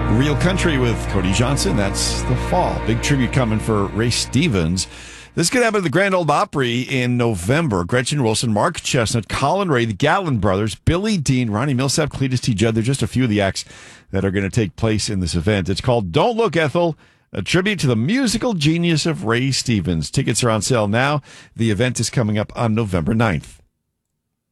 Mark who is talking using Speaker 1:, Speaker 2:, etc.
Speaker 1: Real Country with Cody Johnson. That's the fall. Big tribute coming for Ray Stevens. This could happen at the Grand Ole Opry in November. Gretchen Wilson, Mark Chestnut, Colin Ray, the Gatlin Brothers, Billy Dean, Ronnie Millsap, Cletus T. Judd. They're just a few of the acts that are going to take place in this event. It's called Don't Look, Ethel, a tribute to the musical genius of Ray Stevens. Tickets are on sale now. The event is coming up on November 9th.